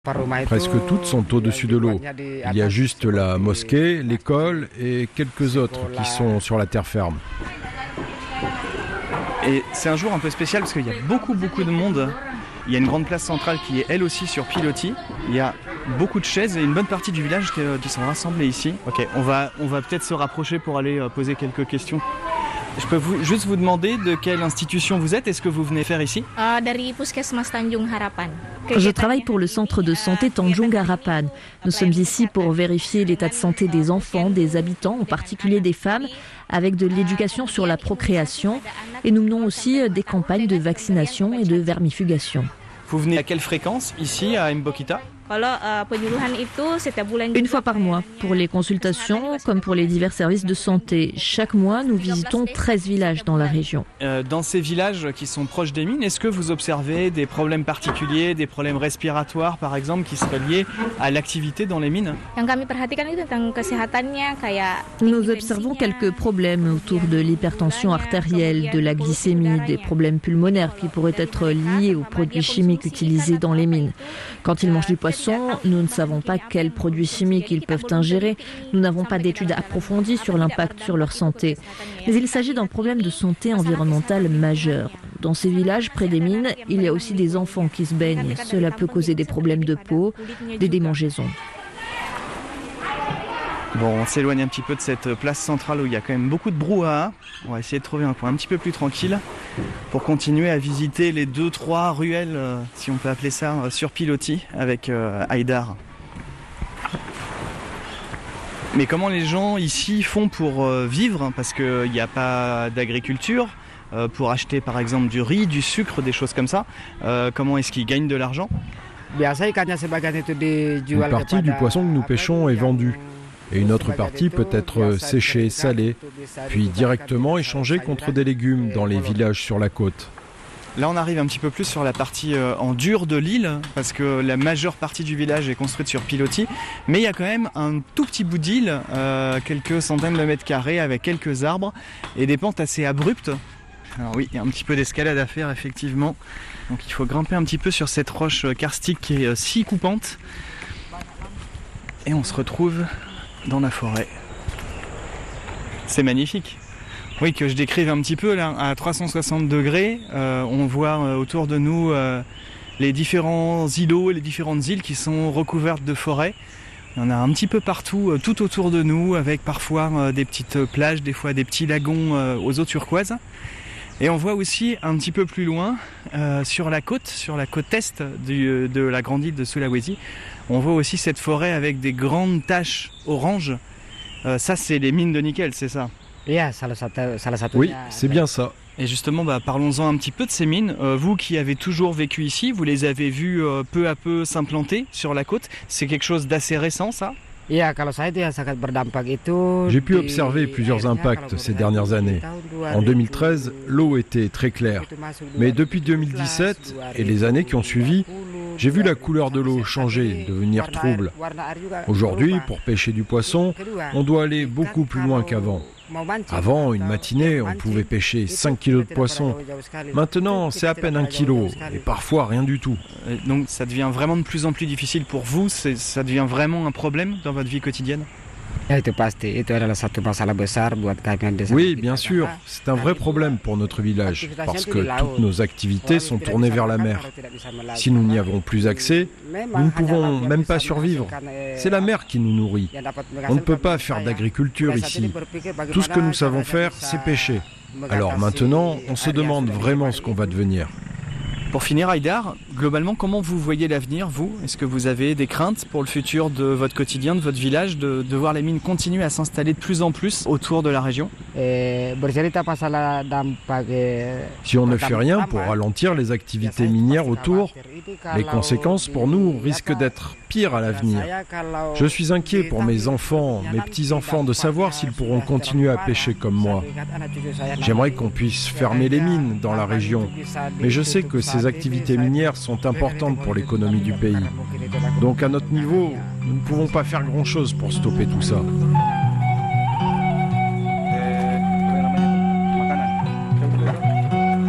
Presque toutes sont au-dessus de l'eau. Il y a juste la mosquée, l'école et quelques autres qui sont sur la terre ferme. Et c'est un jour un peu spécial parce qu'il y a beaucoup de monde. Il y a une grande place centrale qui est elle aussi sur pilotis. Il y a beaucoup de chaises et une bonne partie du village qui sont rassemblés ici. Ok, on va peut-être se rapprocher pour aller poser quelques questions. Je peux juste vous demander de quelle institution vous êtes et ce que vous venez faire ici? Je travaille pour le centre de santé Tanjung Harapan. Nous sommes ici pour vérifier l'état de santé des enfants, des habitants, en particulier des femmes, avec de l'éducation sur la procréation. Et nous menons aussi des campagnes de vaccination et de vermifugation. Vous venez à quelle fréquence ici à Mbokita? Une fois par mois, pour les consultations comme pour les divers services de santé. Chaque mois, nous visitons 13 villages dans la région. Dans ces villages qui sont proches des mines, est-ce que vous observez des problèmes particuliers, des problèmes respiratoires par exemple, qui seraient liés à l'activité dans les mines? Nous observons quelques problèmes autour de l'hypertension artérielle, de la glycémie, des problèmes pulmonaires qui pourraient être liés aux produits chimiques utilisés dans les mines. Quand ils mangent du poisson, nous ne savons pas quels produits chimiques ils peuvent ingérer. Nous n'avons pas d'études approfondies sur l'impact sur leur santé. Mais il s'agit d'un problème de santé environnementale majeur. Dans ces villages près des mines, il y a aussi des enfants qui se baignent. Cela peut causer des problèmes de peau, des démangeaisons. Bon, on s'éloigne un petit peu de cette place centrale où il y a quand même beaucoup de brouhaha. On va essayer de trouver un coin un petit peu plus tranquille pour continuer à visiter les 2-3 ruelles, si on peut appeler ça, sur pilotis avec Haïdar. Mais comment les gens ici font pour vivre? Parce qu'il n'y a pas d'agriculture, pour acheter par exemple du riz, du sucre, des choses comme ça. Comment est-ce qu'ils gagnent de l'argent? Une partie du poisson que nous pêchons est vendue. Et une autre partie peut être séchée, salée, puis directement échangée contre des légumes dans les villages sur la côte. Là, on arrive un petit peu plus sur la partie en dur de l'île, parce que la majeure partie du village est construite sur pilotis. Mais il y a quand même un tout petit bout d'île, quelques centaines de mètres carrés, avec quelques arbres et des pentes assez abruptes. Alors oui, il y a un petit peu d'escalade à faire, effectivement. Donc il faut grimper un petit peu sur cette roche karstique qui est si coupante. Et on se retrouve dans la forêt. C'est magnifique. Oui, que je décrive un petit peu là, à 360 degrés, on voit autour de nous les différents îlots et les différentes îles qui sont recouvertes de forêt. Il y en a un petit peu partout, tout autour de nous, avec parfois des petites plages, des fois des petits lagons aux eaux turquoises. Et on voit aussi un petit peu plus loin, sur la côte est de la grande île de Sulawesi, on voit aussi cette forêt avec des grandes taches oranges. Ça, c'est les mines de nickel, c'est ça? Oui, c'est bien ça. Et justement, parlons-en un petit peu de ces mines. Vous qui avez toujours vécu ici, vous les avez vues peu à peu s'implanter sur la côte. C'est quelque chose d'assez récent, ça? J'ai pu observer plusieurs impacts ces dernières années. En 2013, l'eau était très claire. Mais depuis 2017 et les années qui ont suivi, j'ai vu la couleur de l'eau changer, devenir trouble. Aujourd'hui, pour pêcher du poisson, on doit aller beaucoup plus loin qu'avant. Avant, une matinée, on pouvait pêcher 5 kilos de poisson. Maintenant, c'est à peine 1 kilo, et parfois rien du tout. Donc ça devient vraiment de plus en plus difficile pour vous? Ça devient vraiment un problème dans votre vie quotidienne? Oui, bien sûr, c'est un vrai problème pour notre village, parce que toutes nos activités sont tournées vers la mer. Si nous n'y avons plus accès, nous ne pouvons même pas survivre. C'est la mer qui nous nourrit. On ne peut pas faire d'agriculture ici. Tout ce que nous savons faire, c'est pêcher. Alors maintenant, on se demande vraiment ce qu'on va devenir. Pour finir, Haïdar, globalement, comment vous voyez l'avenir, vous? Est-ce que vous avez des craintes pour le futur de votre quotidien, de votre village, de voir les mines continuer à s'installer de plus en plus autour de la région? Si on ne fait rien pour ralentir les activités minières autour, les conséquences pour nous risquent d'être pires à l'avenir. Je suis inquiet pour mes enfants, mes petits-enfants, de savoir s'ils pourront continuer à pêcher comme moi. J'aimerais qu'on puisse fermer les mines dans la région, mais je sais que ces activités minières sont importantes pour l'économie du pays. Donc à notre niveau, nous ne pouvons pas faire grand-chose pour stopper tout ça.